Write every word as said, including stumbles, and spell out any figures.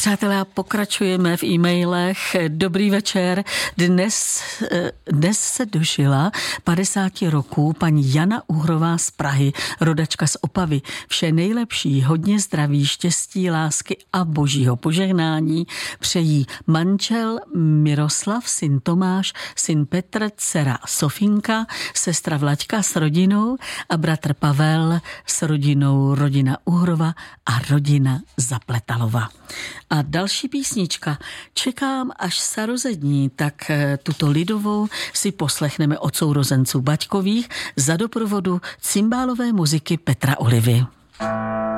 Přátelé, pokračujeme v e-mailech. Dobrý večer. Dnes, dnes se dožila padesáti roků paní Jana Uhrová z Prahy, rodačka z Opavy. Vše nejlepší, hodně zdraví, štěstí, lásky a božího požehnání přejí manžel Miroslav, syn Tomáš, syn Petr, dcera Sofinka, sestra Vlaďka s rodinou a bratr Pavel s rodinou, rodina Uhrova a rodina Zapletalova. A další písnička Čekám, až se rozední, tak tuto lidovou si poslechneme od sourozenců Baťkových za doprovodu cymbálové muziky Petra Olivy.